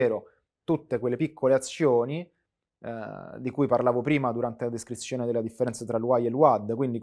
tutte quelle piccole azioni di cui parlavo prima durante la descrizione della differenza tra il why e il what, quindi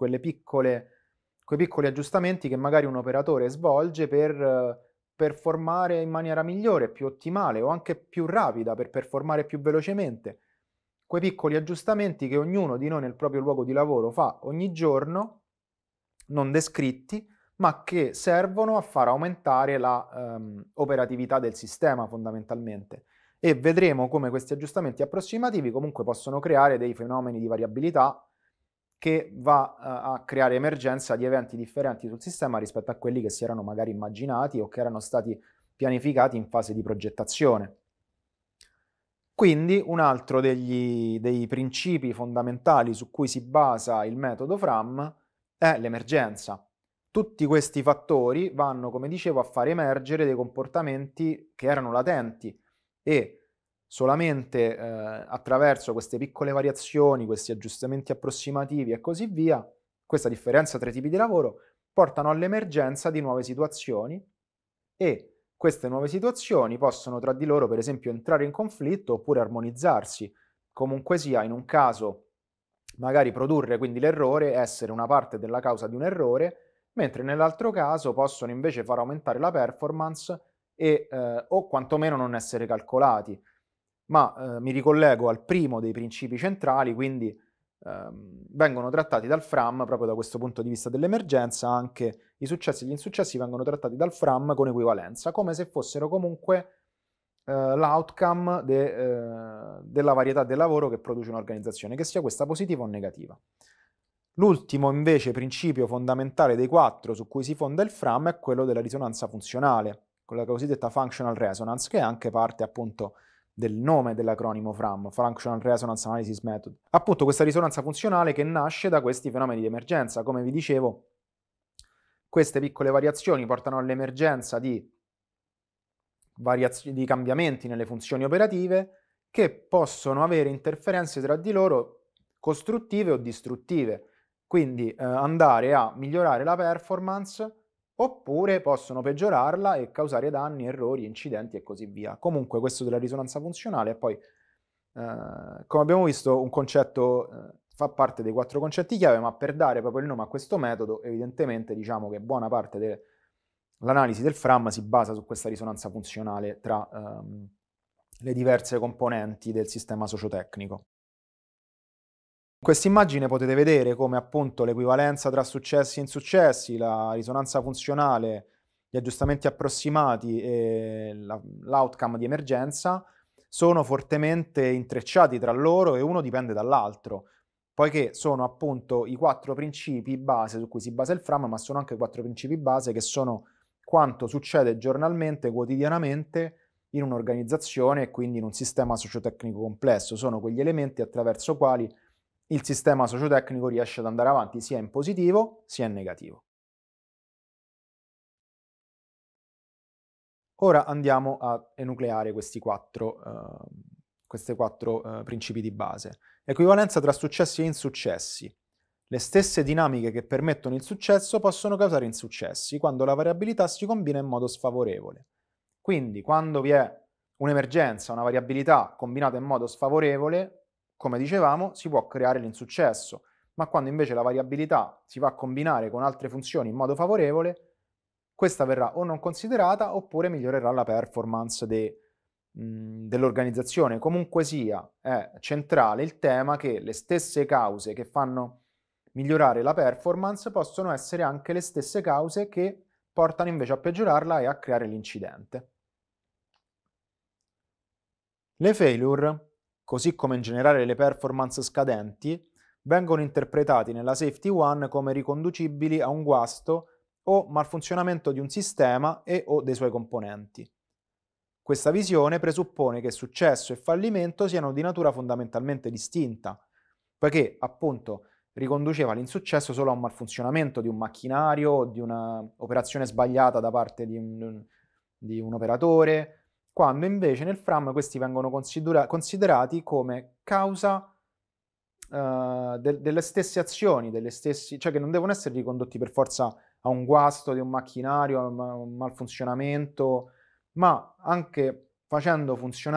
quei piccoli aggiustamenti che magari un operatore svolge per performare in maniera migliore, più ottimale o anche più rapida, per performare più velocemente. Quei piccoli aggiustamenti che ognuno di noi nel proprio luogo di lavoro fa ogni giorno, non descritti, ma che servono a far aumentare la operatività del sistema fondamentalmente. E vedremo come questi aggiustamenti approssimativi comunque possono creare dei fenomeni di variabilità che va a creare emergenza di eventi differenti sul sistema rispetto a quelli che si erano magari immaginati o che erano stati pianificati in fase di progettazione. Quindi un altro dei principi fondamentali su cui si basa il metodo Fram è l'emergenza. Tutti questi fattori vanno, come dicevo, a far emergere dei comportamenti che erano latenti e solamente attraverso queste piccole variazioni, questi aggiustamenti approssimativi e così via, questa differenza tra i tipi di lavoro, portano all'emergenza di nuove situazioni e queste nuove situazioni possono tra di loro, per esempio, entrare in conflitto oppure armonizzarsi. Comunque sia, in un caso magari produrre quindi l'errore, essere una parte della causa di un errore, mentre nell'altro caso possono invece far aumentare la performance e, o quantomeno non essere calcolati. Ma mi ricollego al primo dei principi centrali, quindi vengono trattati dal Fram, proprio da questo punto di vista dell'emergenza, anche i successi e gli insuccessi vengono trattati dal Fram con equivalenza, come se fossero comunque l'outcome della varietà del lavoro che produce un'organizzazione, che sia questa positiva o negativa. L'ultimo invece principio fondamentale dei 4 su cui si fonda il Fram è quello della risonanza funzionale, con la cosiddetta functional resonance, che è anche parte appunto del nome dell'acronimo Fram, Functional Resonance Analysis Method. Appunto questa risonanza funzionale che nasce da questi fenomeni di emergenza. Come vi dicevo, queste piccole variazioni portano all'emergenza di cambiamenti nelle funzioni operative che possono avere interferenze tra di loro costruttive o distruttive, quindi andare a migliorare la performance oppure possono peggiorarla e causare danni, errori, incidenti e così via. Comunque questo della risonanza funzionale è poi, come abbiamo visto, un concetto, fa parte dei 4 concetti chiave, ma per dare proprio il nome a questo metodo, evidentemente diciamo che buona parte l'analisi del Fram si basa su questa risonanza funzionale tra le diverse componenti del sistema sociotecnico. In questa immagine potete vedere come appunto l'equivalenza tra successi e insuccessi, la risonanza funzionale, gli aggiustamenti approssimati e l'outcome di emergenza sono fortemente intrecciati tra loro e uno dipende dall'altro, poiché sono appunto i 4 principi base su cui si basa il Fram, ma sono anche 4 principi base che sono quanto succede giornalmente, quotidianamente in un'organizzazione e quindi in un sistema sociotecnico complesso. Sono quegli elementi attraverso quali il sistema sociotecnico riesce ad andare avanti sia in positivo sia in negativo. Ora andiamo a enucleare questi 4 principi di base. Equivalenza tra successi e insuccessi. Le stesse dinamiche che permettono il successo possono causare insuccessi quando la variabilità si combina in modo sfavorevole. Quindi quando vi è un'emergenza, una variabilità combinata in modo sfavorevole, come dicevamo, si può creare l'insuccesso, ma quando invece la variabilità si va a combinare con altre funzioni in modo favorevole, questa verrà o non considerata oppure migliorerà la performance dell'organizzazione. Comunque sia, è centrale il tema che le stesse cause che fanno migliorare la performance possono essere anche le stesse cause che portano invece a peggiorarla e a creare l'incidente. Le failure, così come in generale le performance scadenti, vengono interpretati nella Safety One come riconducibili a un guasto o malfunzionamento di un sistema e o dei suoi componenti. Questa visione presuppone che successo e fallimento siano di natura fondamentalmente distinta, poiché appunto riconduceva l'insuccesso solo a un malfunzionamento di un macchinario o di un'operazione sbagliata da parte di un operatore, quando invece nel Fram questi vengono considerati come causa delle stesse azioni, cioè che non devono essere ricondotti per forza a un guasto di un macchinario, a un malfunzionamento, ma anche facendo funzionare